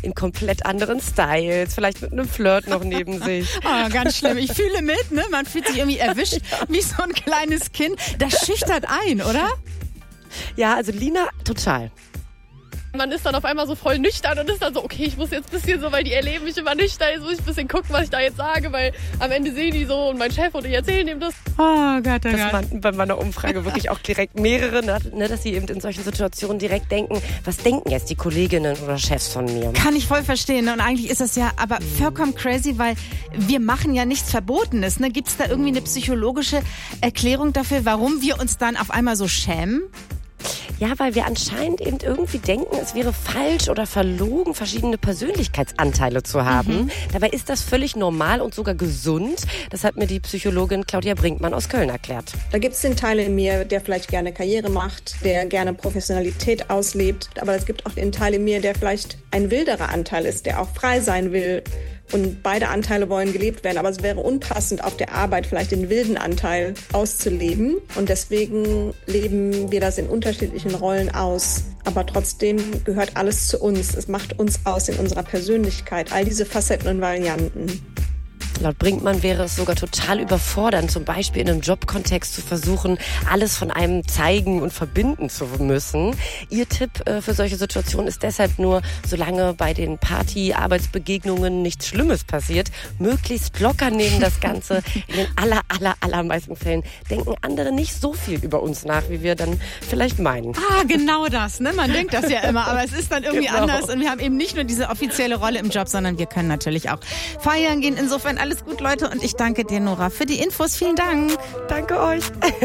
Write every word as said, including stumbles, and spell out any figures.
in komplett anderen Styles, vielleicht mit einem Flirt noch neben sich. Oh, ganz schlimm. Ich fühle mit, ne? Man fühlt sich irgendwie erwischt wie so ein kleines Kind. Das schüchtert ein, oder? Ja, also Lina, total. Man ist dann auf einmal so voll nüchtern und ist dann so, okay, ich muss jetzt ein bisschen so, weil die erleben mich immer nüchtern, jetzt muss ich ein bisschen gucken, was ich da jetzt sage, weil am Ende sehen die so und mein Chef und ich erzählen ihm das. Oh Gott, oh Das Gott. waren bei meiner Umfrage wirklich auch direkt mehrere, ne, dass sie eben in solchen Situationen direkt denken, was denken jetzt die Kolleginnen oder Chefs von mir? Kann ich voll verstehen. Und eigentlich ist das ja aber vollkommen crazy, weil wir machen ja nichts Verbotenes. Ne? Gibt es da irgendwie eine psychologische Erklärung dafür, warum wir uns dann auf einmal so schämen? Ja, weil wir anscheinend eben irgendwie denken, es wäre falsch oder verlogen, verschiedene Persönlichkeitsanteile zu haben. Mhm. Dabei ist das völlig normal und sogar gesund. Das hat mir die Psychologin Claudia Brinkmann aus Köln erklärt. Da gibt es den Teil in mir, der vielleicht gerne Karriere macht, der gerne Professionalität auslebt. Aber es gibt auch den Teil in mir, der vielleicht ein wilderer Anteil ist, der auch frei sein will. Und beide Anteile wollen gelebt werden, aber es wäre unpassend, auf der Arbeit vielleicht den wilden Anteil auszuleben. Und deswegen leben wir das in unterschiedlichen Rollen aus. Aber trotzdem gehört alles zu uns. Es macht uns aus in unserer Persönlichkeit, all diese Facetten und Varianten. Laut Brinkmann wäre es sogar total überfordernd, zum Beispiel in einem Jobkontext zu versuchen, alles von einem zeigen und verbinden zu müssen. Ihr Tipp äh, für solche Situationen ist deshalb nur, solange bei den Party-Arbeitsbegegnungen nichts Schlimmes passiert, möglichst locker nehmen das Ganze. In den aller, aller, allermeisten Fällen denken andere nicht so viel über uns nach, wie wir dann vielleicht meinen. Ah, genau das. Ne? Man denkt das ja immer, aber es ist dann irgendwie genau anders. Und wir haben eben nicht nur diese offizielle Rolle im Job, sondern wir können natürlich auch feiern gehen. Insofern alles gut, Leute. Und ich danke dir, Nora, für die Infos. Vielen Dank. Danke euch.